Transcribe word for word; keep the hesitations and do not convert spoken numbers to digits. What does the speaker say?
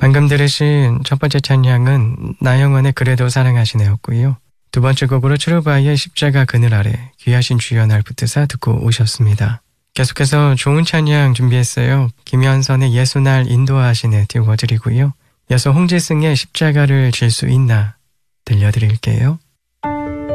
방금 들으신 첫 번째 찬양은 나영원의 그래도 사랑하시네였고요. 두 번째 곡으로 트루바이의 십자가 그늘 아래 귀하신 주여 날 붙드사 듣고 오셨습니다. 계속해서 좋은 찬양 준비했어요. 김현선의 예수날 인도하시네 띄워드리고요. 이어서 홍지승의 십자가를 질 수 있나 들려드릴게요.